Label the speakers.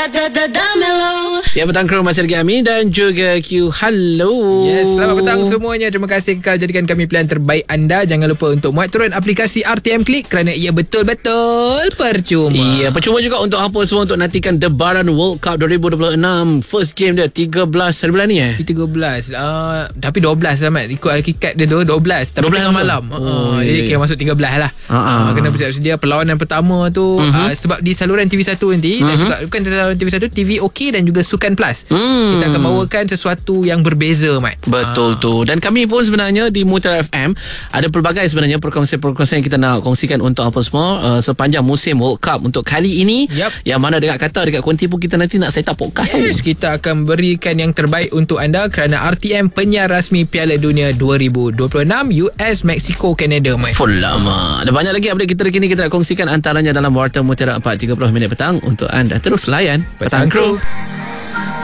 Speaker 1: Ya, petang kru masih lagi Ami dan juga Q. Hello.
Speaker 2: Yes, selamat petang semuanya. Terima kasih kekal jadikan kami pilihan terbaik anda. Jangan lupa untuk muat turun aplikasi RTM Click kerana ia betul-betul percuma.
Speaker 1: Iya, percuma juga untuk apa semua untuk nantikan debaran World Cup 2026. First game dia 13 hari bulan ni
Speaker 2: 13. Tapi 12 lah Mat. Ikut hakikat dia tu 12. Tapi
Speaker 1: 12
Speaker 2: tengah malam. Jadi kira masuk 13 lah. Kena bersiap sedia. Perlawanan pertama tu sebab di saluran TV1 nanti dan juga bukan saluran TV1, TV OK dan juga Sukan Plus. Kita akan bawakan sesuatu yang berbeza, Mat.
Speaker 1: Betul tu. Dan kami pun sebenarnya di Mutiara FM ada pelbagai sebenarnya perkongsian-perkongsian yang kita nak kongsikan untuk apa semua sepanjang musim World Cup untuk kali ini. Yang mana dekat kata dekat konti pun kita nanti nak set up podcast.
Speaker 2: Yes, kita akan berikan yang terbaik untuk anda kerana RTM penyiar rasmi Piala Dunia 2026 US, Mexico, Canada, Mat.
Speaker 1: Full lama. Ada banyak lagi update kita kini kita nak kongsikan antaranya dalam Warta Mutiara 4:30 petang untuk anda. Terus layan
Speaker 2: Petang Kru.